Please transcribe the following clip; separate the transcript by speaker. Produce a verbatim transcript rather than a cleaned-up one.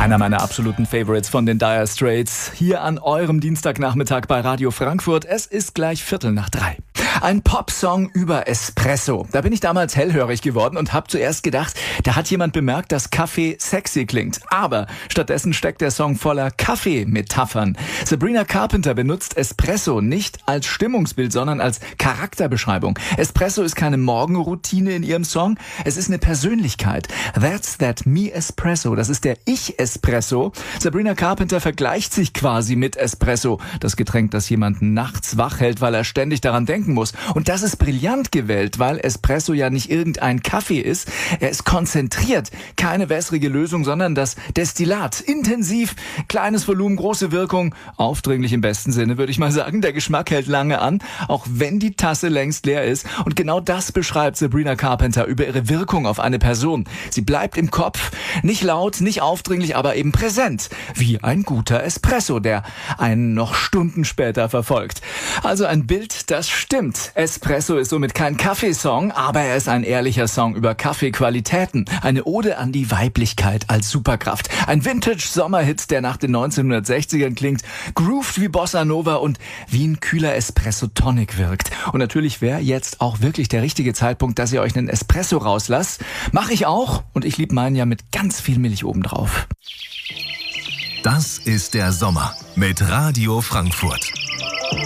Speaker 1: Einer meiner absoluten Favorites von den Dire Straits. Hier an eurem Dienstagnachmittag bei Radio Frankfurt. Es ist gleich Viertel nach drei. Ein Popsong über Espresso. Da bin ich damals hellhörig geworden und habe zuerst gedacht, da hat jemand bemerkt, dass Kaffee sexy klingt. Aber stattdessen steckt der Song voller Kaffee-Metaphern. Sabrina Carpenter benutzt Espresso nicht als Stimmungsbild, sondern als Charakterbeschreibung. Espresso ist keine Morgenroutine in ihrem Song, es ist eine Persönlichkeit. That's that me Espresso. Das ist der Ich-Espresso. Sabrina Carpenter vergleicht sich quasi mit Espresso. Das Getränk, das jemanden nachts wach hält, weil er ständig daran denken muss. Und das ist brillant gewählt, weil Espresso ja nicht irgendein Kaffee ist. Er ist konzentriert. Keine wässrige Lösung, sondern das Destillat. Intensiv, kleines Volumen, große Wirkung. Aufdringlich im besten Sinne, würde ich mal sagen. Der Geschmack hält lange an, auch wenn die Tasse längst leer ist. Und genau das beschreibt Sabrina Carpenter über ihre Wirkung auf eine Person. Sie bleibt im Kopf, nicht laut, nicht aufdringlich, aber eben präsent. Wie ein guter Espresso, der einen noch Stunden später verfolgt. Also ein Bild, das stimmt. Espresso ist somit kein Kaffeesong, aber er ist ein ehrlicher Song über Kaffeequalitäten. Eine Ode an die Weiblichkeit als Superkraft. Ein Vintage-Sommerhit, der nach den neunzehnhundertsechzigern klingt, grooved wie Bossa Nova und wie ein kühler Espresso Tonic wirkt. Und natürlich wäre jetzt auch wirklich der richtige Zeitpunkt, dass ihr euch einen Espresso rauslasst. Mache ich auch und ich liebe meinen ja mit ganz viel Milch obendrauf.
Speaker 2: Das ist der Sommer mit Radio Frankfurt.